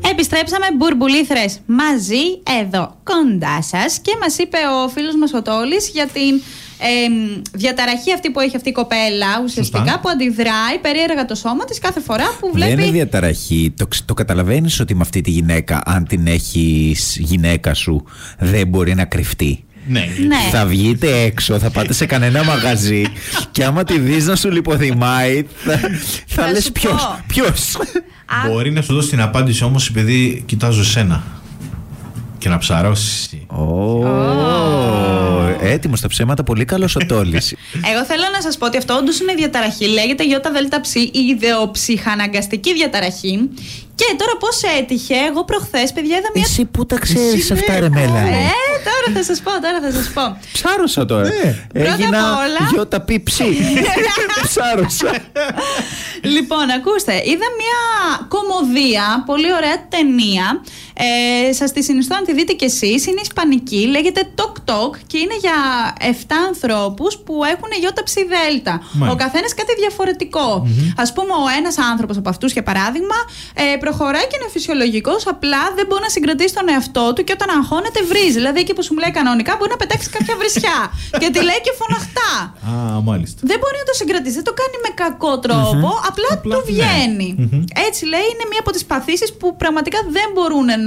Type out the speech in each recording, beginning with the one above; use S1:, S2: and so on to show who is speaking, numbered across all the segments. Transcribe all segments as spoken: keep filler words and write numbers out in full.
S1: Επιστρέψαμε μπουρμπουλήθρες μαζί εδώ κοντά σας και μας είπε ο φίλος μας ο Τόλης για την ε, διαταραχή αυτή που έχει αυτή η κοπέλα ουσιαστικά. Σωστά. Που αντιδράει περίεργα το σώμα της κάθε φορά που βλέπει.
S2: Δεν είναι διαταραχή. Το, το καταλαβαίνεις ότι με αυτή τη γυναίκα, αν την έχεις γυναίκα σου, δεν μπορεί να κρυφτεί.
S3: Ναι.
S1: Ναι.
S2: Θα βγείτε έξω, θα πάτε σε κανένα μαγαζί και άμα τη δεις να σου λιποθυμάει, θα, θα, θα λες ποιος, ποιος.
S3: Μπορεί να σου δώσει την απάντηση όμως επειδή κοιτάζω εσένα και να ψαρώσει.
S2: Oh. Oh. Έτοιμος στα ψέματα, πολύ καλός ο Τόλης.
S1: Εγώ θέλω να σας πω ότι αυτό όντως είναι διαταραχή. Λέγεται ΙΔ, η ιδεοψυχαναγκαστική διαταραχή. Και τώρα πώς έτυχε, εγώ προχθές, παιδιά, είδα μια.
S2: Εσύ πού τα ξέρεις αυτά, ρε Μέλα?
S1: Ε, τώρα θα σας πω, τώρα θα σας πω.
S2: Ψάρωσα τώρα.
S3: Ναι.
S2: Έγινα γιώτα πίψη. Ψάρωσα.
S1: Λοιπόν, ακούστε, είδα μια κωμωδία, πολύ ωραία ταινία. Ε, σας τη συνιστώ να τη δείτε κι εσείς. Είναι ισπανική, λέγεται Tok Tok και είναι για εφτά ανθρώπους που έχουν γιώτα ψι δέλτα. Ο καθένας κάτι διαφορετικό. Mm-hmm. Ας πούμε, ο ένας άνθρωπος από αυτούς, για παράδειγμα, ε, προχωράει και είναι φυσιολογικός, απλά δεν μπορεί να συγκρατήσει τον εαυτό του και όταν αγχώνεται βρίζει. Δηλαδή, εκεί που σου μιλάει κανονικά, μπορεί να πετάξει κάποια βρισιά και τη λέει και φωναχτά.
S3: Α, μάλιστα.
S1: Δεν μπορεί να το συγκρατήσει, δεν το κάνει με κακό τρόπο, mm-hmm. απλά, απλά του βγαίνει. Ναι. Mm-hmm. Έτσι λέει, είναι μία από τις παθήσεις που πραγματικά δεν μπορούν να.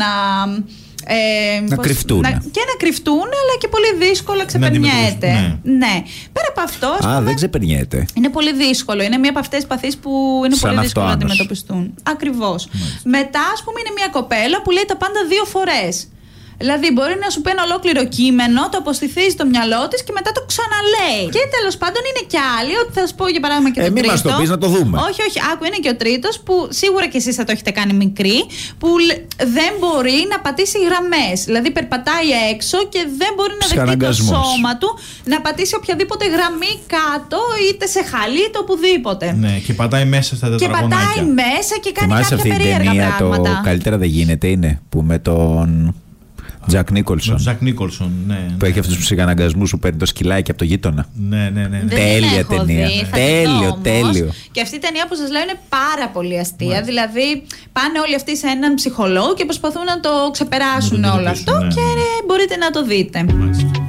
S1: Ε,
S2: να
S1: πως,
S2: κρυφτούν.
S1: Να, και να κρυφτούν, αλλά και πολύ δύσκολα ξεπερνιέται. Ναι. ναι. Πέρα από αυτό.
S2: Α, πούμε, δεν ξεπερνιέται.
S1: Είναι πολύ δύσκολο. Είναι μία από αυτές τις παθήσεις που είναι
S2: σαν
S1: πολύ δύσκολο να
S2: άνος.
S1: αντιμετωπιστούν. Ακριβώς. Μετά, ας πούμε, είναι μία κοπέλα που λέει τα πάντα δύο φορές. Δηλαδή, μπορεί να σου πει ένα ολόκληρο κείμενο, το αποστηθίζει το μυαλό της και μετά το ξαναλέει. Και τέλος πάντων είναι και άλλοι, ότι θα σας πω για παράδειγμα και
S2: ε,
S1: το
S2: μη
S1: τρίτο.
S2: μας το πεις, να το δούμε.
S1: Όχι, όχι, άκου, είναι και ο τρίτος που σίγουρα και εσείς θα το έχετε κάνει μικρή, που δεν μπορεί να πατήσει γραμμές. Δηλαδή, περπατάει έξω και δεν μπορεί να δεχτεί το σώμα του να πατήσει οποιαδήποτε γραμμή κάτω, είτε σε χαλί, είτε οπουδήποτε.
S3: Ναι, και πατάει μέσα στα τετραγωνάκια.
S1: Και πατάει μέσα και κάνει
S2: Θυμάσαι
S1: κάποια
S2: αυτή
S1: περίεργα
S2: ταινία,
S1: πράγματα.
S2: Το καλύτερα δεν γίνεται είναι που με τον Τζακ Νίκολσον.
S3: Τζακ Νίκολσον, ναι.
S2: Που έχει αυτούς τους ψυχαναγκασμούς που παίρνει το σκυλάκι από το γείτονα.
S3: Ναι, ναι, ναι.
S1: Δεν
S2: τέλεια ταινία.
S1: Δει,
S2: τέλειο, τέλειο.
S1: Και αυτή η ταινία που σας λέω είναι πάρα πολύ αστεία.
S3: Μάλιστα.
S1: Δηλαδή πάνε όλοι αυτοί σε έναν ψυχολόγο και προσπαθούν να το ξεπεράσουν
S3: να το
S1: όλο αυτό
S3: ναι.
S1: και μπορείτε να το δείτε.
S3: Μάλιστα.